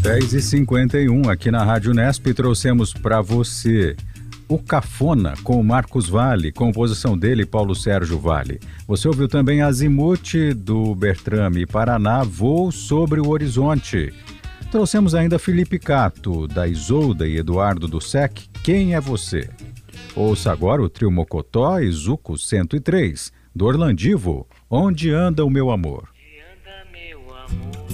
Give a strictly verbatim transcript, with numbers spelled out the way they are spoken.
dez e cinquenta e um, aqui na Rádio Unesp, trouxemos para você O Cafona, com Marcos Valle, composição dele, Paulo Sérgio Valle. Você ouviu também Azimuth, do Bertrame Paraná, Voo sobre o Horizonte. Trouxemos ainda Felipe Cato, da Isolda e Eduardo do S E C, Quem é Você? Ouça agora o trio Mocotó e Zuco cento e três, do Orlandivo, Onde Anda o Meu Amor? Onde anda meu amor?